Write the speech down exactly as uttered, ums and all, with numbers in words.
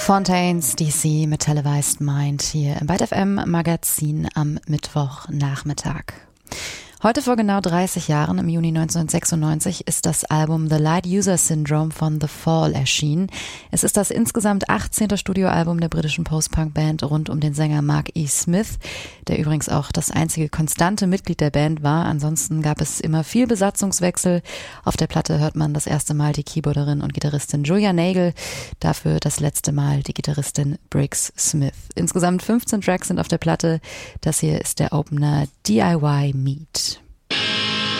Fontaines D C mit Televised Mind hier im Byte F M Magazin am Mittwochnachmittag. Heute vor genau dreißig Jahren, im Juni neunzehnhundertsechsundneunzig, ist das Album The Light User Syndrome von The Fall erschienen. Es ist das insgesamt achtzehnte Studioalbum der britischen Post-Punk-Band rund um den Sänger Mark E. Smith, der übrigens auch das einzige konstante Mitglied der Band war. Ansonsten gab es immer viel Besatzungswechsel. Auf der Platte hört man das erste Mal die Keyboarderin und Gitarristin Julia Nagel, dafür das letzte Mal die Gitarristin Briggs Smith. Insgesamt fünfzehn Tracks sind auf der Platte. Das hier ist der Opener D I Y Meet.